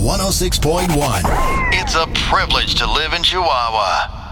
106.1. It's a privilege to live in Chihuahua.